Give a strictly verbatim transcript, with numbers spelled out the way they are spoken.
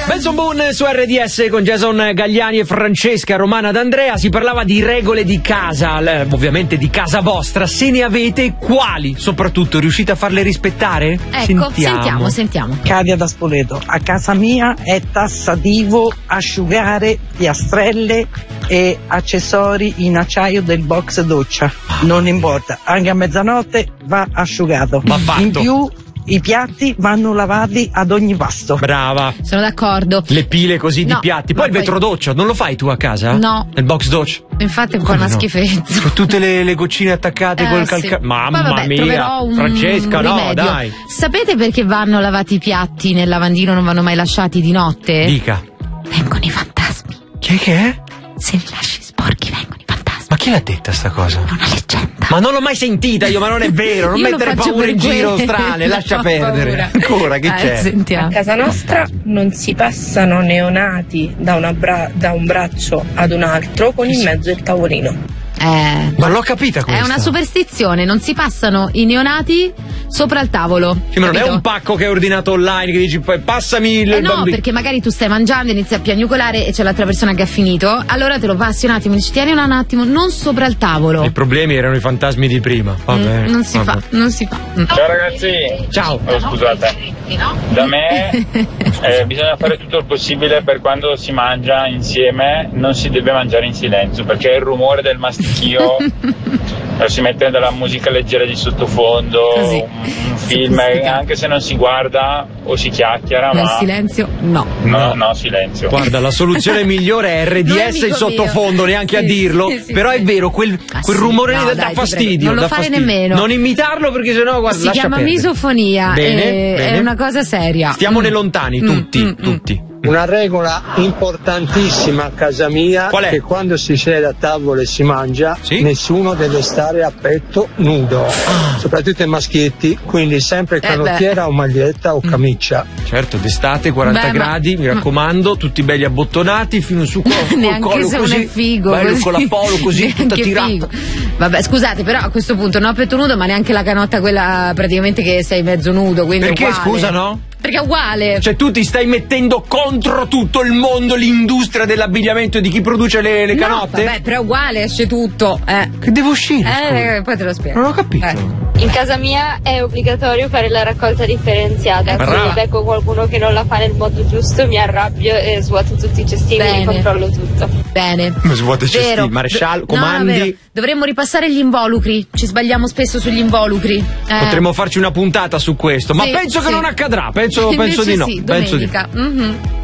Benson Boone su R D S con Jason Gagliani e Francesca Romana D'Andrea. Si parlava di regole di casa, ovviamente di casa vostra. Se ne avete, quali? Soprattutto, riuscite a farle rispettare? Ecco, sentiamo, sentiamo, sentiamo. Cadia da Spoleto. A casa mia è tassativo asciugare piastrelle e accessori in acciaio del box doccia. Non importa, anche a mezzanotte va asciugato. Va fatto. In più i piatti vanno lavati ad ogni pasto. Brava. Sono d'accordo. Le pile così No, di piatti. Poi ma il poi- vetro doccia, non lo fai tu a casa? No. Il box doccia? Infatti è un po' Come una no? schifezza. Con tutte le, le goccine attaccate Eh, col sì. calca... Mamma Poi vabbè, mia, troverò un Francesca, no, rimedio. dai. Sapete perché vanno lavati i piatti nel lavandino, non vanno mai lasciati di notte? Dica. Vengono i fantasmi. Che che è? Se li lasci sporchi vengono i fantasmi. Ma chi l'ha detta sta cosa? È una leggenda. Ma non l'ho mai sentita io, ma non è vero, non Io lo mettere faccio paura per in giro quello. strane, lascia Ho perdere. paura. Ancora, che Eh, c'è? sentiamo. A casa nostra non si passano neonati da, una bra- da un braccio ad un altro con in mezzo il tavolino. Eh, Ma l'ho capita questa. è una superstizione, non si passano i neonati sopra il tavolo. Sì, ma non è capito? un pacco che hai ordinato online che dici poi passami il Eh no, bambino. perché magari tu stai mangiando, inizi a piagnucolare e c'è l'altra persona che ha finito, allora te lo passi un attimo, dici tieni un attimo, non sopra il tavolo. I problemi erano i fantasmi di prima. Vabbè, Mm, non si vabbè. fa, non si fa. Mm. Ciao ragazzi, Ciao. oh, scusate, da me eh, bisogna fare tutto il possibile per quando si mangia insieme, non si deve mangiare in silenzio perché il rumore del mastichio eh, si mette della musica leggera di sottofondo, Così. un, un film, eh, anche se non si guarda o si chiacchiera, Nel ma silenzio, no. no, no, silenzio. Guarda, la soluzione migliore è R D Non è S in amico sottofondo, mio. neanche a Sì, dirlo. sì, sì, però sì. è vero, quel, Ah, quel sì, rumore no, lì dai, dà ti fastidio. prego. Non lo dà fare fastidio. nemmeno. Non imitarlo perché sennò guarda, Si lascia chiama perdere. misofonia, Bene, e- bene. è una cosa seria. Stiamone Mm. lontani, Mm, tutti, mm, mm. tutti. Una regola importantissima a casa mia Qual è? che quando si siede a tavola e si mangia, Sì? nessuno deve stare a petto nudo, soprattutto i maschietti, quindi sempre beh. canottiera o maglietta o camicia. Certo, d'estate, quaranta Beh, ma- gradi, mi raccomando, tutti belli abbottonati, fino su col, col Neanche collo se così. uno è figo, bello così. con la polo così, tutta Neanche tirata. figo. Vabbè, scusate, però a questo punto no a petto nudo, ma neanche la canotta quella praticamente che sei mezzo nudo, quindi Perché, uguale. scusa, no? Perché è uguale. Cioè tu ti stai mettendo contro tutto il mondo, l'industria dell'abbigliamento e di chi produce le, le no, canotte? vabbè, però è uguale, esce tutto. Eh, Che devo uscire? eh scusa? poi te lo spiego. Non ho capito. Eh. In casa mia è obbligatorio fare la raccolta differenziata. Brava. Se becco qualcuno che non la fa nel modo giusto, mi arrabbio e svuoto tutti i cestini Bene. e controllo tutto. Bene. Ma svuota i cestini, Vero. maresciallo, No, comandi. vero. Dovremmo ripassare gli involucri. Ci sbagliamo spesso sugli involucri. Eh. Potremmo farci una puntata su questo, ma Sì, penso che sì. non accadrà, penso, Invece penso di no. sì, penso di no. domenica. Mhm.